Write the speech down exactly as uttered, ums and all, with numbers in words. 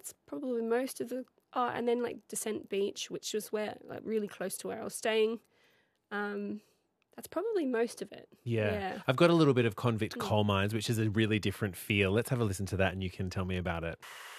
that's probably most of the. Oh, and then like Descent Beach, which was where like really close to where I was staying. Um, that's probably most of it. Yeah. Yeah. I've got a little bit of Convict Mm. Coal Mines, which is a really different feel. Let's have a listen to that and you can tell me about it.